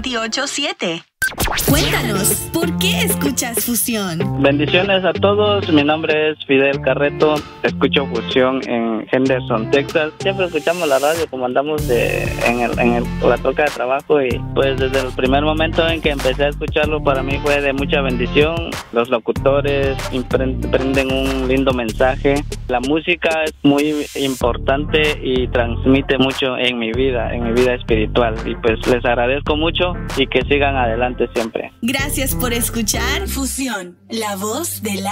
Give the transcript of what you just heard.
287. Cuéntanos, ¿por qué escuchas Fusión? Bendiciones a todos, mi nombre es Fidel Carreto, escucho Fusión en Henderson, Texas. Siempre escuchamos la radio como andamos en la troca de trabajo y pues desde el primer momento en que empecé a escucharlo para mí fue de mucha bendición. Los locutores prenden un lindo mensaje. La música es muy importante y transmite mucho en mi vida espiritual y pues les agradezco mucho y que sigan adelante siempre. Gracias por escuchar Fusión, la voz de la